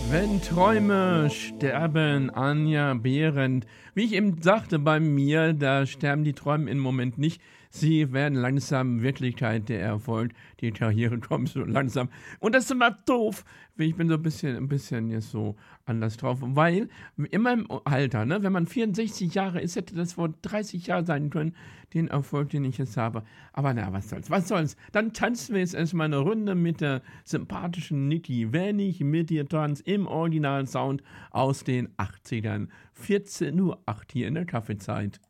Wenn Träume sterben, Anja Behrendt. Wie ich eben sagte, bei mir, da sterben die Träume im Moment nicht. Sie werden langsam Wirklichkeit, der Erfolg. Die Karriere kommt so langsam. Und das ist immer doof. Ich bin so ein bisschen jetzt so anders drauf. Weil in meinem Alter, ne, wenn man 64 Jahre ist, hätte das vor 30 Jahren sein können, den Erfolg, den ich jetzt habe. Aber na, was soll's. Dann tanzen wir jetzt erstmal eine Runde mit der sympathischen Niki, wenn ich mit dir tanze, im Original-Sound aus den 80ern. 14:08 Uhr hier in der Kaffeezeit.